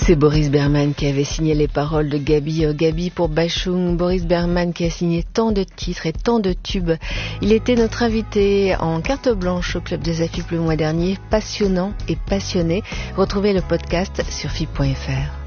C'est Boris Berman qui avait signé les paroles de Gabi pour Bashung. Boris Berman qui a signé tant de titres et tant de tubes. Il était notre invité en carte blanche au Club des Afipes le mois dernier. Passionnant et passionné. Retrouvez le podcast sur FIP.fr.